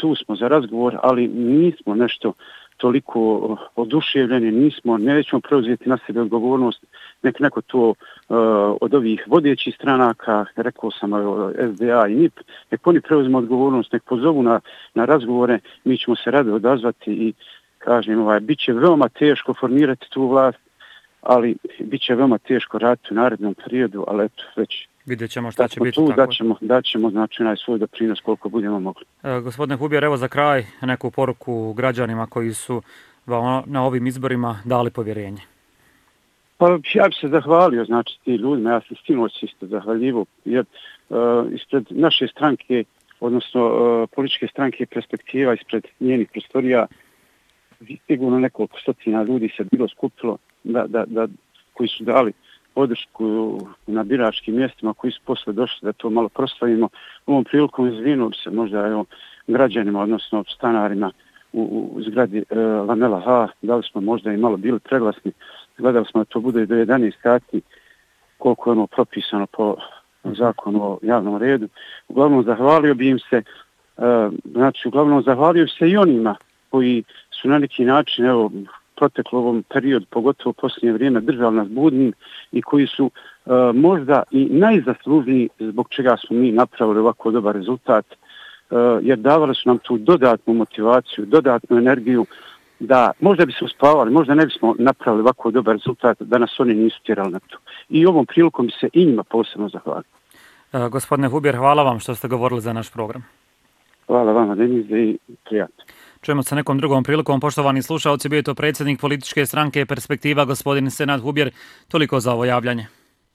tu smo za razgovor, ali nismo nešto toliko oduševljeni, nećemo preuzeti na sebe odgovornost, neko to od ovih vodećih stranaka, rekao sam SDA i NIP, nek oni preuzmu odgovornost, nek pozovu na razgovore, mi ćemo se rado odazvati i kažem, bit će veoma teško formirati tu vlast, ali bit će veoma teško raditi u narednom periodu, ali eto, već vidjet ćemo šta će biti. Daćemo znači svoj doprinos koliko budemo mogli. Gospodine Hubjer, evo za kraj neku poruku građanima koji su na ovim izborima dali povjerenje. Pa ja bih se zahvalio znači ti ljudima, ja sam sinoć isto zahvaljivo, jer ispred naše stranke, odnosno političke stranke Perspektiva, ispred njenih prostorija, sigurno nekoliko stotina ljudi se bilo skupilo koji su dali podršku na biračkim mjestima, koji su posle došli da to malo proslavimo. Ovom prilikom izvinuli se možda građanima, odnosno stanarima u zgradi Lamela H. Da li smo možda i malo bili preglasni. Gledali smo da to bude do 11 sati, koliko je propisano po zakonu o javnom redu. Uglavnom zahvalio bi im se, zahvalio se i onima koji su na neki način, proteklo ovom periodu, pogotovo u posljednje vrijeme, držali nas budnim i koji su možda i najzaslužniji zbog čega smo mi napravili ovako dobar rezultat, jer davali su nam tu dodatnu motivaciju, dodatnu energiju, da možda bi se uspavali, možda ne bismo napravili ovako dobar rezultat da nas oni nisu tjerali na to. I ovom prilikom bi se i njima posebno zahvalili. Gospodine Hubjer, hvala vam što ste govorili za naš program. Hvala vama, Denize, i prijatno. Čujemo se nekom drugom prilikom. Poštovani slušalci, bio je to predsjednik političke stranke Perspektiva, gospodin Senad Hubjer. Toliko za ovo javljanje.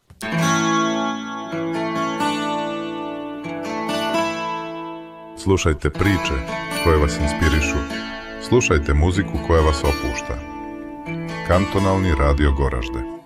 Slušajte priče koje vas inspirišu. Slušajte muziku koja vas opušta. Kantonalni radio Goražde.